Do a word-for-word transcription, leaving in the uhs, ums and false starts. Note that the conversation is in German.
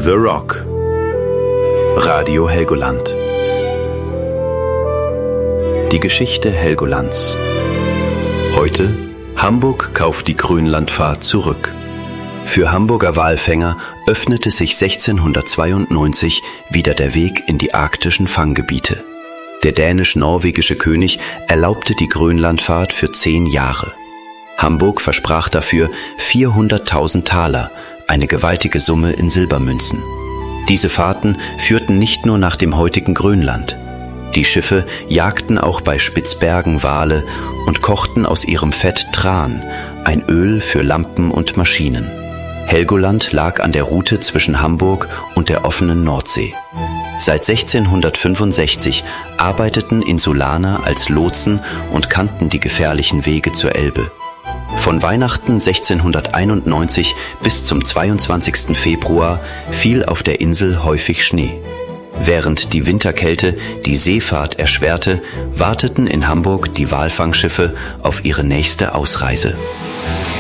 The Rock. Radio Helgoland. Die Geschichte Helgolands. Heute: Hamburg kauft die Grönlandfahrt zurück. Für Hamburger Walfänger öffnete sich sechzehnhundertzweiundneunzig wieder der Weg in die arktischen Fanggebiete. Der dänisch-norwegische König erlaubte die Grönlandfahrt für zehn Jahre. Hamburg versprach dafür vierhunderttausend Taler, eine gewaltige Summe in Silbermünzen. Diese Fahrten führten nicht nur nach dem heutigen Grönland. Die Schiffe jagten auch bei Spitzbergen Wale und kochten aus ihrem Fett Tran, ein Öl für Lampen und Maschinen. Helgoland lag an der Route zwischen Hamburg und der offenen Nordsee. Seit sechzehnhundertfünfundsechzig arbeiteten Insulaner als Lotsen und kannten die gefährlichen Wege zur Elbe. Von Weihnachten sechzehnhunderteinundneunzig bis zum zweiundzwanzigsten Februar fiel auf der Insel häufig Schnee. Während die Winterkälte die Seefahrt erschwerte, warteten in Hamburg die Walfangschiffe auf ihre nächste Ausreise.